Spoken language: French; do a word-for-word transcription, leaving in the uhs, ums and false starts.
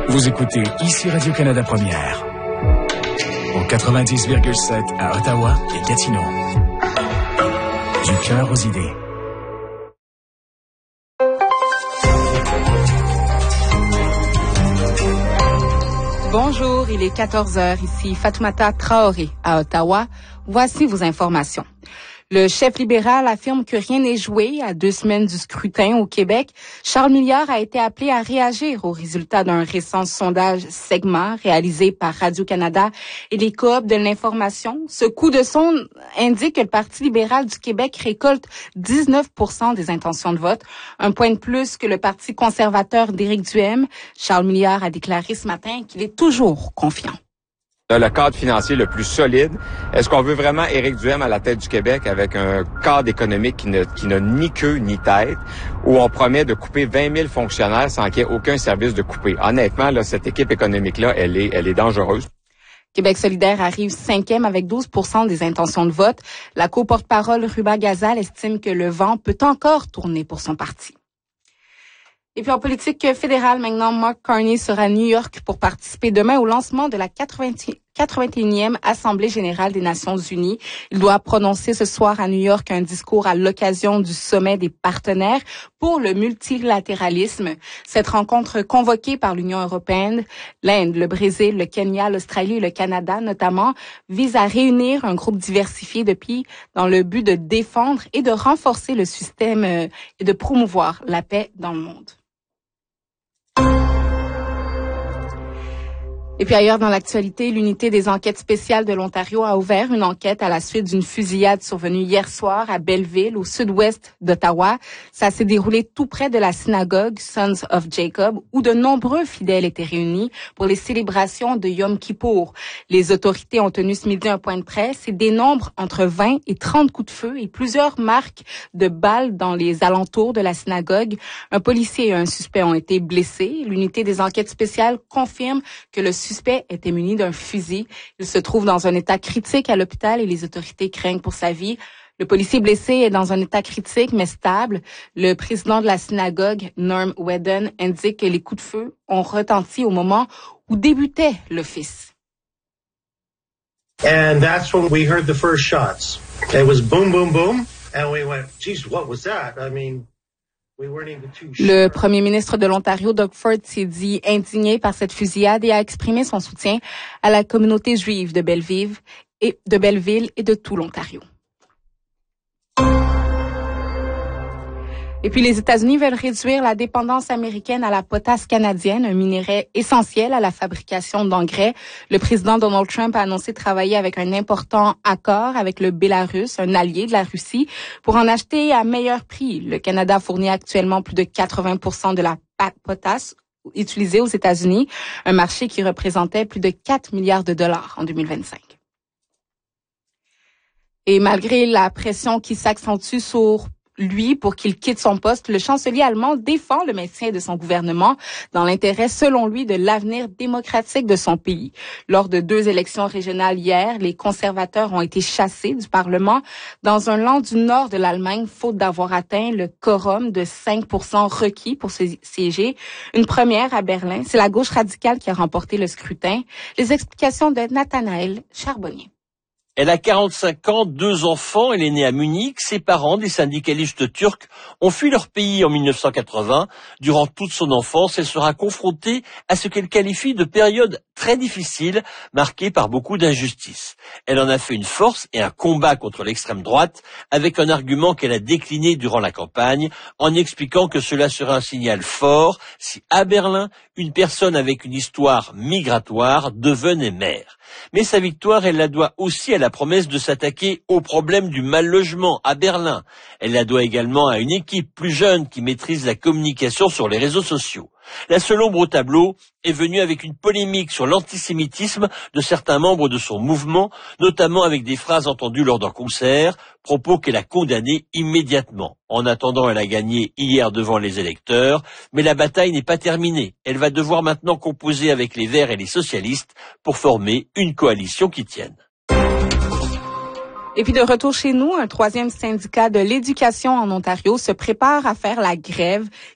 Vous écoutez ici Radio-Canada Première. Au quatre-vingt-dix virgule sept à Ottawa et Gatineau. Du cœur aux idées. Bonjour, il est quatorze heures, ici Fatoumata Traoré à Ottawa. Voici vos informations. Le chef libéral affirme que rien n'est joué à deux semaines du scrutin au Québec. Charles Milliard a été appelé à réagir aux résultats d'un récent sondage Segma réalisé par Radio-Canada et les coops de l'information. Ce coup de sonde indique que le Parti libéral du Québec récolte dix-neuf pour cent des intentions de vote, un point de plus que le Parti conservateur d'Éric Duhaime. Charles Milliard a déclaré ce matin qu'il est toujours confiant. Le cadre financier le plus solide. Est-ce qu'on veut vraiment Éric Duhaime à la tête du Québec avec un cadre économique qui n'a qui n'a ni queue ni tête, où on promet de couper vingt mille fonctionnaires sans qu'il y ait aucun service de couper? Honnêtement, là, cette équipe économique-là, elle est, elle est dangereuse. Québec solidaire arrive cinquième avec douze pour cent des intentions de vote. La co-porte-parole Ruba Gazal estime que le vent peut encore tourner pour son parti. Et puis en politique fédérale, maintenant, Mark Carney sera à New York pour participer demain au lancement de la quatre-vingt-et-unième Assemblée générale des Nations unies. Il doit prononcer ce soir à New York un discours à l'occasion du sommet des partenaires pour le multilatéralisme. Cette rencontre convoquée par l'Union européenne, l'Inde, le Brésil, le Kenya, l'Australie et le Canada notamment, vise à réunir un groupe diversifié de pays dans le but de défendre et de renforcer le système et de promouvoir la paix dans le monde. Et puis ailleurs dans l'actualité, l'unité des enquêtes spéciales de l'Ontario a ouvert une enquête à la suite d'une fusillade survenue hier soir à Belleville, au sud-ouest d'Ottawa. Ça s'est déroulé tout près de la synagogue Sons of Jacob, où de nombreux fidèles étaient réunis pour les célébrations de Yom Kippour. Les autorités ont tenu ce midi un point de presse et dénombrent entre vingt et trente coups de feu et plusieurs marques de balles dans les alentours de la synagogue. Un policier et un suspect ont été blessés. L'unité des enquêtes spéciales confirme que le Le suspect était muni d'un fusil. Il se trouve dans un état critique à l'hôpital et les autorités craignent pour sa vie. Le policier blessé est dans un état critique mais stable. Le président de la synagogue, Norm Whedon, indique que les coups de feu ont retenti au moment où débutait l'office. And that's when we heard the first shots. It was boom, boom, boom. And we went, geez, what was that? I mean... Le premier ministre de l'Ontario, Doug Ford, s'est dit indigné par cette fusillade et a exprimé son soutien à la communauté juive de Belleville et de Belleville et de tout l'Ontario. Et puis, les États-Unis veulent réduire la dépendance américaine à la potasse canadienne, un minerai essentiel à la fabrication d'engrais. Le président Donald Trump a annoncé travailler avec un important accord avec le Bélarus, un allié de la Russie, pour en acheter à meilleur prix. Le Canada fournit actuellement plus de quatre-vingts pour cent de la potasse utilisée aux États-Unis, un marché qui représentait plus de quatre milliards de dollars en deux mille vingt-cinq. Et malgré la pression qui s'accentue sur lui, pour qu'il quitte son poste, le chancelier allemand défend le maintien de son gouvernement dans l'intérêt, selon lui, de l'avenir démocratique de son pays. Lors de deux élections régionales hier, les conservateurs ont été chassés du Parlement dans un land du nord de l'Allemagne, faute d'avoir atteint le quorum de cinq pour cent requis pour siéger. Une première à Berlin. C'est la gauche radicale qui a remporté le scrutin. Les explications de Nathanaël Charbonnier. Elle a quarante-cinq ans, deux enfants, elle est née à Munich. Ses parents, des syndicalistes turcs, ont fui leur pays en mille neuf cent quatre-vingts. Durant toute son enfance, elle sera confrontée à ce qu'elle qualifie de période très difficile, marquée par beaucoup d'injustices. Elle en a fait une force et un combat contre l'extrême droite, avec un argument qu'elle a décliné durant la campagne, en expliquant que cela serait un signal fort si, à Berlin, une personne avec une histoire migratoire devenait maire. Mais sa victoire, elle la doit aussi à la promesse de s'attaquer au problème du mal-logement à Berlin. Elle la doit également à une équipe plus jeune qui maîtrise la communication sur les réseaux sociaux. La seule ombre au tableau est venue avec une polémique sur l'antisémitisme de certains membres de son mouvement, notamment avec des phrases entendues lors d'un concert, propos qu'elle a condamnés immédiatement. En attendant, elle a gagné hier devant les électeurs, mais la bataille n'est pas terminée. Elle va devoir maintenant composer avec les Verts et les socialistes pour former une coalition qui tienne. Et puis de retour chez nous, un troisième syndicat de l'éducation en Ontario se prépare à faire la grève